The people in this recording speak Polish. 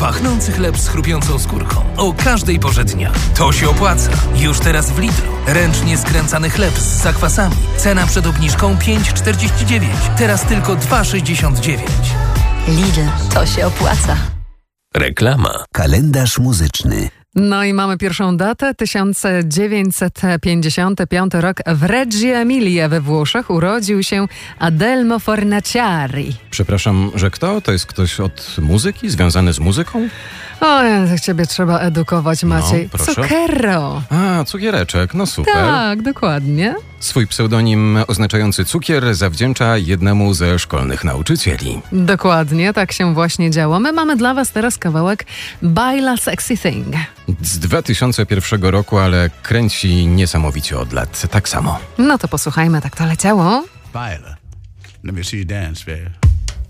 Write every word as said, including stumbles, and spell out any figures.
Pachnący chleb z chrupiącą skórką. O każdej porze dnia. To się opłaca. Już teraz w Lidlu. Ręcznie skręcany chleb z zakwasami. Cena przed obniżką pięć czterdzieści dziewięć. Teraz tylko dwa sześćdziesiąt dziewięć. Lidl, to się opłaca. Reklama. Kalendarz muzyczny. No i mamy pierwszą datę, tysiąc dziewięćset pięćdziesiąty piąty rok. W Reggio Emilia we Włoszech urodził się Adelmo Fornaciari. Przepraszam, że kto? To jest ktoś od muzyki? Związany z muzyką? O, ciebie trzeba edukować, Maciej. No, proszę. Zucchero. A, cukiereczek, no super. Tak, dokładnie. Swój pseudonim oznaczający cukier zawdzięcza jednemu ze szkolnych nauczycieli. Dokładnie, tak się właśnie działo. My mamy dla was teraz kawałek Baila Sexy Thing. Z dwa tysiące pierwszego roku, ale kręci niesamowicie od lat. Tak samo. No to posłuchajmy, tak to leciało. Baila. Let me see you dance, baby.